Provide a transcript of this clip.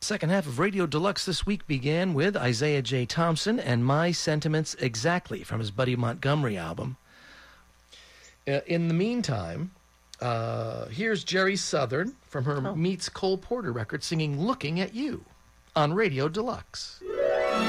Second half of Radio Deluxe this week began with Isaiah J. Thompson and My Sentiments Exactly from his Buddy Montgomery album. In the meantime, here's Jerry Southern from her Meets Cole Porter record singing Looking at You on Radio Deluxe.